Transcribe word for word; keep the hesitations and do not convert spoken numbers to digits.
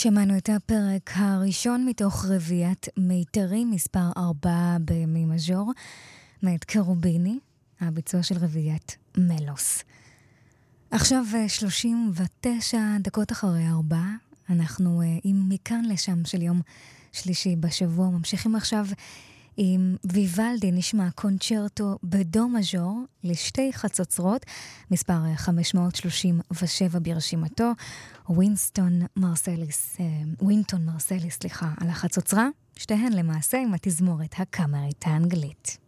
שמענו את הפרק הראשון מתוך רביעיית מיתרים מספר ארבע במי מז'ור, מאת קרוביני, הביצוע של רביעיית מלוס. עכשיו שלושים ותשע דקות אחרי ארבע, אנחנו עם מכאן לשם של יום שלישי בשבוע, ממשיכים עכשיו עם ויוולדי, נשמע קונצ'רטו בדו מז'ור לשתי חצוצרות, מספר חמש מאות שלושים ושבע ברשימתו, ווינסטון מרסליס, ווינטון מרסליס, סליחה, על החצוצרה, שתיהן למעשה עם התזמורת הקאמרית האנגלית.